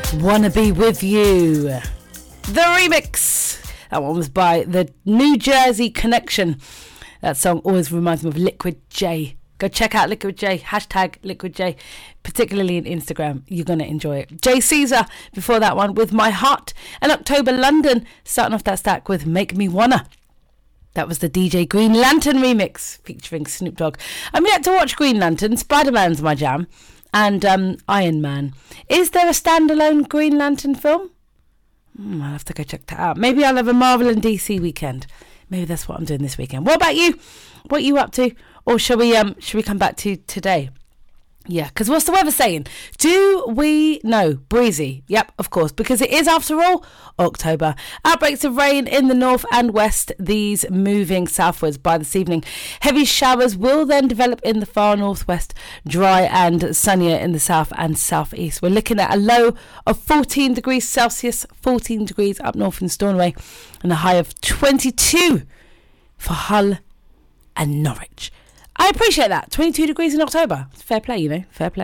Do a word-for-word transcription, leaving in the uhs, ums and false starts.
Wanna Be With You. The remix. That one was by the New Jersey Connection. That song always reminds me of Liquid J. Go check out Liquid J. Hashtag Liquid J. Particularly on Instagram. You're going to enjoy it. Jay Caesar before that one with My Heart. And October London starting off that stack with Make Me Wanna. That was the D J Green Lantern remix featuring Snoop Dogg. I'm yet to watch Green Lantern. Spider-Man's my jam. And um, Iron Man. Is there a standalone Green Lantern film? Mm, I'll have to go check that out. Maybe I'll have a Marvel and D C weekend. Maybe that's what I'm doing this weekend. What about you? What are you up to? Or shall we um shall we come back to today? Yeah, because what's the weather saying? Do we know? Breezy. Yep, of course, because it is, after all, October. Outbreaks of rain in the north and west, these moving southwards by this evening. Heavy showers will then develop in the far northwest, dry and sunnier in the south and southeast. We're looking at a low of fourteen degrees Celsius, fourteen degrees up north in Stornoway, and a high of twenty-two for Hull and Norwich. I appreciate that. twenty-two degrees in October. It's fair play, you know. Fair play.